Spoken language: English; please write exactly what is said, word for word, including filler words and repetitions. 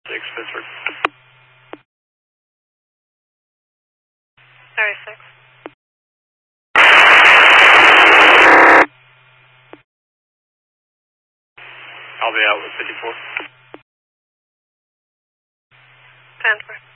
six, Pittsburgh. Area six. I'll be out with fifty-four. Panther.